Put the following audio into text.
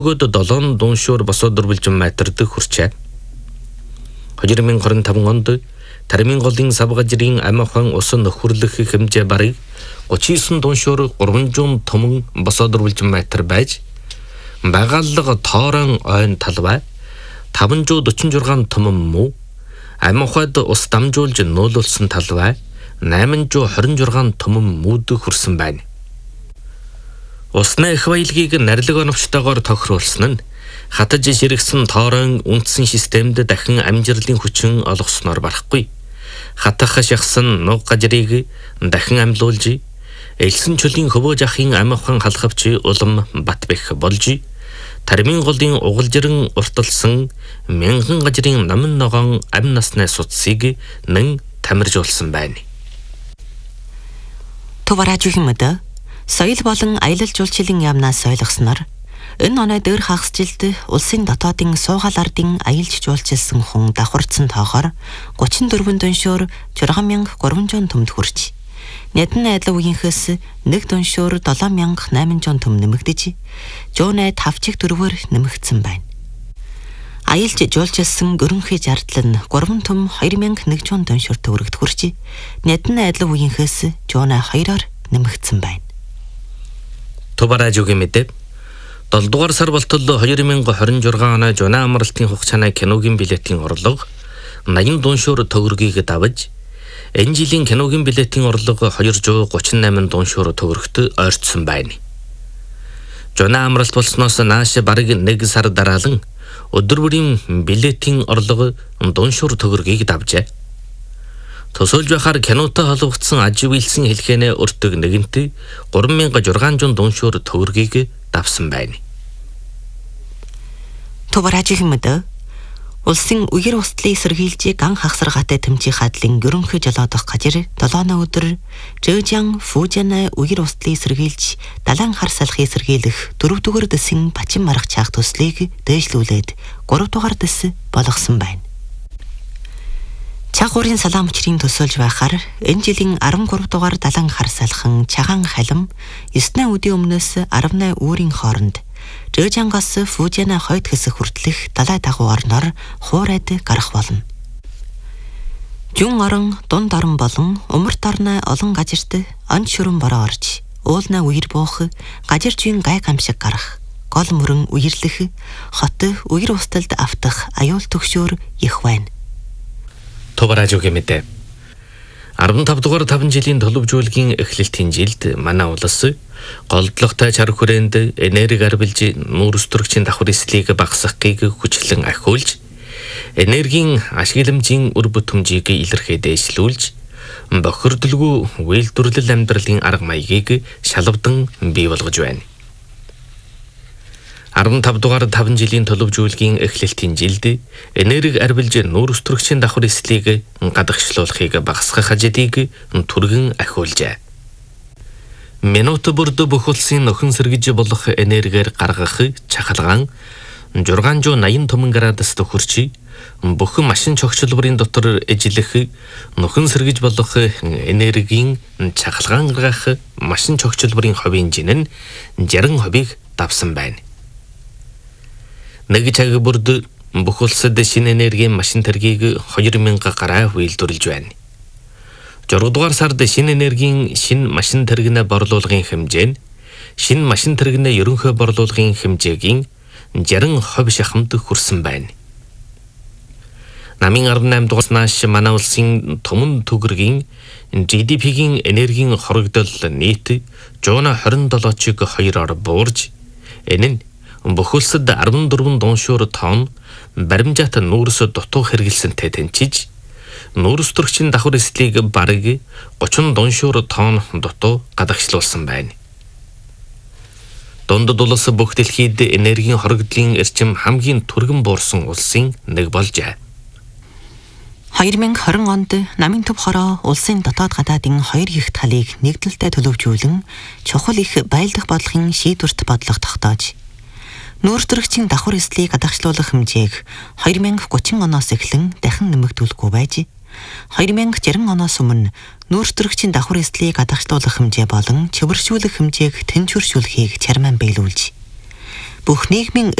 Нөгөөд 7 дууншуур босоод дөрвөлжин метрд хүрчээ. 2025 онд Таримын голын савгажрын амихан ус нөхөрлөх хэмжээ бараг 39 дууншуур 300 томон босоод дөрвөлжин метр байж багаалга тоорон ойн талбай 546 томон муу амихад ус дамжуулж нөөлөлсөн талбай 826 томон мууд хүрсэн байна. Усны их баялагийг нарилга оновчтойгоор тохируулсан нь хатаж ширэгсэн тоорон үндсэн системд дахин амжилтын хүчин олгосноор барахгүй. Хатах шахсан нуг гажрыг дахин амьлуулж, элсэн чөлийн хөвөө жахын амихан халахвч улам Батбэх болж, Таримын голын угалжирэн урталсан мянган гажрын намын ногоон амь насны судсыг нэн тамиржуулсан байна. Товаражигмэд соёл болон аялал жуулчлалын яамнаас ойлгосноор энэ оноо дөр хагасжилд улсын дотоодын суугаал ардын аялж жуулчилсан хүн давхарцсан тоохоор 34 дуншуур 6300 төмд хүрч Нядан айдлын үеийнхээс 1 дуншуур 7800 төм нэмэгдэж жуунай 5 чих дөрвөөр нэмэгдсэн байна. Аялж жуулчилсан гөрөнхий жардлал нь 3 төм 2100 дуншуур төгрөгт хүрч Нядан айдлын үеийнхээс жуунай 2-оор нэмэгдсэн байна. Товаражугийн мэдээ 7 дугаар сар болтол 2026 оны жуна амралтын хугацааны киногийн билетийн орлого 80 дууншуур төгрөгийг давж энэ жилийн киногийн билетийн орлого 238 дууншуур төгрөгт ойртсон байна. Жуна амралт болсноос нааш бараг 1 сар дараалан өдөр бүрийн билетийн орлого дууншуур төгрөгийг давжээ. Төсөөлж байхаар кинотой холбогдсон аж үйлсэн хэлхэнэ өртөг нэгэнт 3600 дууншуур төгрөгийг давсан байна. Товаражигмэд улсын үер устлыг сэргийлж ган хагсаргатай тэмцэх хадлын ерөнхий жолоодох гажир 7 өдөр Жэжян Фужана үер устлыг сэргийлж далайн хар салхийг сэргийлэх 4 дугаар дэсийн Бачин марах чаах төслийг дээшлүүлээд 3 дугаар дэс болгосон байна. Чагуурын салаам учрын төсөөлж байхаар энэ жилийн 13 дугаар далайн хар салхан Чагаан халим 9 өдрийн өмнөөс 18 өөрийн хооронд Жэжангаас Фужана хойд хэсэг хүртэлх далай дагуу орноор хуурайд гарах болно. Жун орон, дунд орон болон умарт орны олон гажирт онц шүрэн бороо орж, уулна үер буух, гажирчийн гай гамшиг гарах, гол мөрөн үерлэх, хот үер усталд автах аюул төгшөөр их байна. Товаражугийн мэдээ 15 дугаар 5 жилийн төлөвжүүлгийн эхлэлтийн жилд манай улс голдлоготой чар хүрээнд энерги арвилж нүүрстрэгчийн давхар эслийг багасгахыг хүчлэн ахиулж энергийн ашигламжийн үр бүтэмжийг илэрхий дээшлүүлж бохирдолгүй үйлдвэрлэл амьдралын арга маягийг шалавдан бий болгож байна. 15 дугаар 5 жилийн төлөвжүүлгийн эхлэлтийн жилд энерги арвилж нүүрстрэгчийн давхар эслийг гадагшлуулахыг багасгах ажлыг түргэн ахиулжээ. Минут бүрд бүх улсын нөхөн сэргэж болох энергиэр гаргах чахалгаан 680 томон градуст хүрч бүх машин чогчлбарын дотор эжлэх нөхөн сэргэж болох энергийн чахалгаан гаргах машин чогчлбарын хувийн жин нь 60% давсан байна. Нэг цаг бүрд бүх улсад шинэ энергийн машин тэргийг 2000 гаруй үйлдвэрлэж байна. 6 дугаар сард шинэ энергийн шинэ машин тэрэгнээ борлуулгын хэмжээ нь шинэ машин тэрэгнээ ерөнхий борлуулгын хэмжээгийн 60% шахамд хүрсэн байна. Намын 18 дугаарнаас манай улсын томон төгрөгийн GDP-гийн энергийн хорогдол нийт 127-ыг 2-оор буурж энэ нь бүх улсад 14 дууншуур тонн баримжаат нүүрс дутуу хэрэгэлсэнтэй тэнцэж нүүрстрэгчийн давхар эслийг бараг 30 дууншуур тонн дутуу гадагшлуулсан байна. Дундад улс бүх дэлхийд энергийн хорогдлын эрчим хамгийн түргэн буурсан улсын нэг болжээ. 2020 онд намын төв хороо улсын дотоод гадаадын 2 их талыг нэгдэлтэй төлөвжүүлэн чухал их байлдах бодлогын шийдвэрт бодлого тогтоож нүүрстрэгчийн давхар эслийг гадагшлуулах хэмжээг 2030 оноос эхлэн дахин нэмэгдүүлэхгүй байж 2060 оноос өмнө нүүрстрэгчийн давхар эслийг гадагшлуулах хэмжээ болон чивэршүүлэх хэмжээг тэнцвэршүүлэхийг чармаан биелүүлж бүх нийгмийн